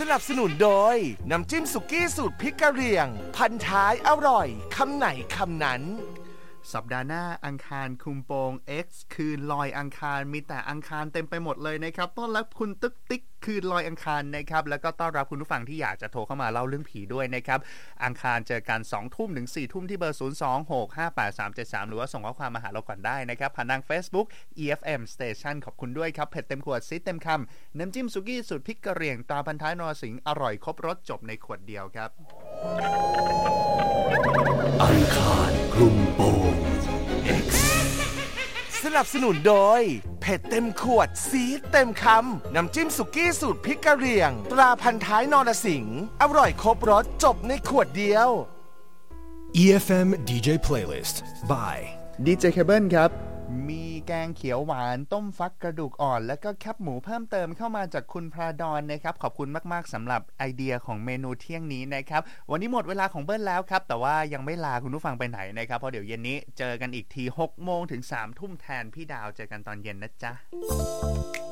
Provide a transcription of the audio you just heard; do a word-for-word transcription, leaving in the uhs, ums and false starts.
นับสนุนโดยน้ำจิ้มสุกี้สูตรพริกกะเหรี่ยงพันท้ายอร่อยคำไหนคำนั้นสัปดาห์หน้าอังคารคุมโปง X คืนลอยอังคารมีแต่อังคารเต็มไปหมดเลยนะครับต้อนรับคุณตึ๊กติ๊กคืนลอยอังคารนะครับแล้วก็ต้อนรับคุณผู้ฟังที่อยากจะโทรเข้ามาเล่าเรื่องผีด้วยนะครับอังคารเจอกัน สองทุ่มถึง สี่ทุ่มที่เบอร์ศูนย์ สอง หก ห้า แปด สาม เจ็ด สามหรือว่าส่งข้อความมาหาเราก่อนได้นะครับผ่านทาง Facebook อี เอฟ เอ็ม Station ขอบคุณด้วยครับเผ็ดเต็มขวดซีดเต็มคำน้ำจิ้มสุกี้สูตรพริกกะเหรี่ยงตราพันท้ายนรสิงห์อร่อยครบรสจบในขวดเดียวครับอังคารคลุมโปง X สนับสนุนโดยเผ็ดเต็มขวดซีดเต็มคำน้ำจิ้มสุกี้สูตรพริกกะเหรี่ยงตราพันท้ายนรสิงห์อร่อยครบรสจบในขวดเดียวอี เอฟ เอ็ม ดี เจ Playlist by ดี เจ Cable ครับมีแกงเขียวหวานต้มฟักกระดูกอ่อนแล้วก็แคบหมูเพิ่มเติมเข้ามาจากคุณพระดอนนะครับขอบคุณมากๆสำหรับไอเดียของเมนูเที่ยงนี้นะครับวันนี้หมดเวลาของเบิ้ลแล้วครับแต่ว่ายังไม่ลาคุณผู้ฟังไปไหนนะครับเพราะเดี๋ยวเย็นนี้เจอกันอีกที หกโมงถึงสามทุ่มแทนพี่ดาวเจอกันตอนเย็นนะจ๊ะ